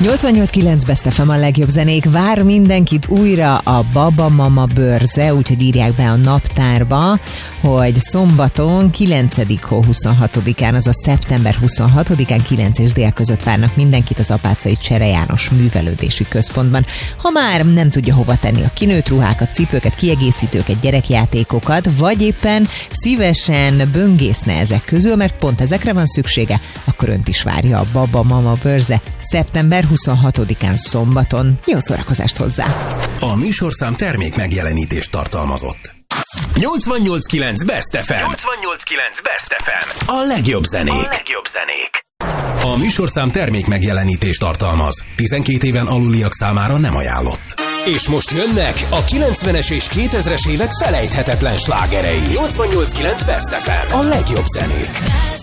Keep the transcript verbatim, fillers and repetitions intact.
nyolcvannyolc kilenc Best ef em a legjobb zenék. Vár mindenkit újra a Baba Mama bőrze, úgyhogy írják be a naptárba, hogy szombaton kilencedik hó huszonhatodikán, azaz szeptember huszonhatodikán kilenc és dél között várnak mindenkit az Apáczai Csere János Művelődési Központban. Ha már nem tudja hova tenni a kinőtt ruhákat, cipőket, kiegészítőket, gyerekjátékokat, vagy éppen szívesen böngészne ezek közül, mert pont ezekre van szüksége, akkor önt is várja a Baba Mama bőrze szeptember huszonhatodikán szombaton. Jó szórakozást hozzá! A műsorszám termék megjelenítést tartalmazott. nyolcvannyolc kilenc Best ef em. nyolcvannyolc kilenc Best ef em. A legjobb zenék. A legjobb zenék. A műsorszám termék megjelenítést tartalmaz. tizenkét éven aluliak számára nem ajánlott. És most jönnek a kilencvenes és kétezres évek felejthetetlen slágerei. nyolcvannyolc kilenc Best ef em. A legjobb zenék.